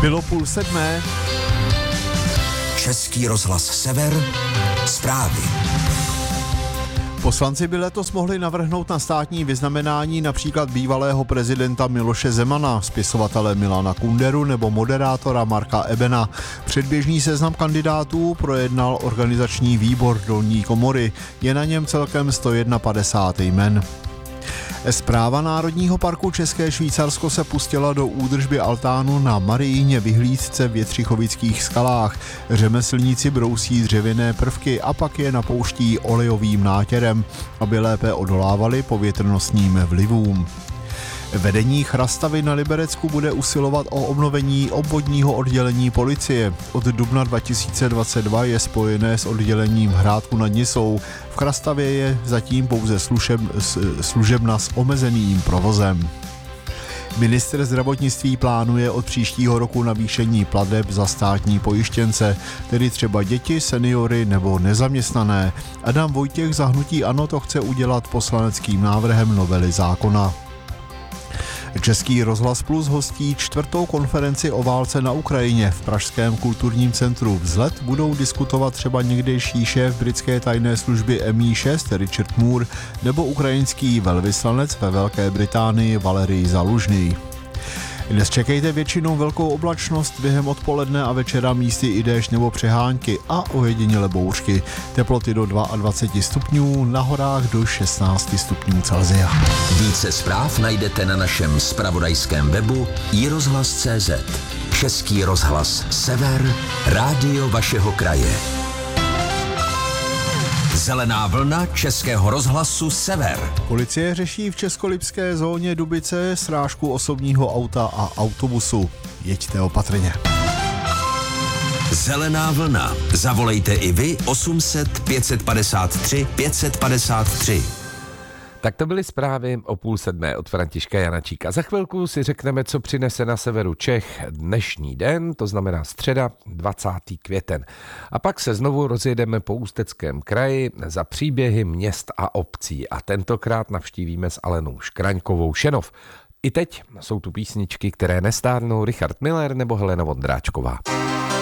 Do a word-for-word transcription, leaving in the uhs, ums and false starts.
Bylo půl sedmé. Český rozhlas Sever, zprávy. Poslanci by letos mohli navrhnout na státní vyznamenání například bývalého prezidenta Miloše Zemana, spisovatele Milana Kunderu nebo moderátora Marka Ebena. Předběžný seznam kandidátů projednal organizační výbor dolní komory. Je na něm celkem sto padesát jedna jmen. Správa Národního parku České Švýcarsko se pustila do údržby altánu na Marijíně vyhlídce v Jetřichovických skalách. Řemeslníci brousí dřevěné prvky a pak je napouští olejovým nátěrem, aby lépe odolávali povětrnostním vlivům. Vedení Chrastavy na Liberecku bude usilovat o obnovení obvodního oddělení policie. Od dubna dva tisíce dvacet dva je spojené s oddělením Hrádku nad Nisou. V Chrastavě je zatím pouze služeb, služebna s omezeným provozem. Ministr zdravotnictví plánuje od příštího roku navýšení plateb za státní pojištěnce, tedy třeba děti, seniory nebo nezaměstnané. Adam Vojtěch za hnutí ANO to chce udělat poslaneckým návrhem novely zákona. Český rozhlas Plus hostí čtvrtou konferenci o válce na Ukrajině v pražském kulturním centru Vzlet. Budou diskutovat třeba někdejší šéf britské tajné služby M I šest Richard Moore nebo ukrajinský velvyslanec ve Velké Británii Valerij Zalužný. Dnes čekejte většinou velkou oblačnost, během odpoledne a večera místy i déšť nebo přehánky a ojediněle bouřky. Teploty do dvacet dva stupňů, na horách do šestnáct stupňů Celsia. Více zpráv najdete na našem zpravodajském webu i rozhlas tečka cé zet. Český rozhlas Sever, rádio vašeho kraje. Zelená vlna Českého rozhlasu Sever. Policie řeší v českolipské zóně Dubice srážku osobního auta a autobusu. Jeďte opatrně. Zelená vlna. Zavolejte i vy osm set pět set padesát tři pět set padesát tři. Tak to byly zprávy o půl sedmé od Františka Janačíka. Za chvilku si řekneme, co přinese na severu Čech dnešní den, to znamená středa dvacátý květen. A pak se znovu rozjedeme po Ústeckém kraji za příběhy měst a obcí. A tentokrát navštívíme s Alenou Škraňkovou Šenov. I teď jsou tu písničky, které nestárnou, Richard Miller nebo Helena Vondráčková.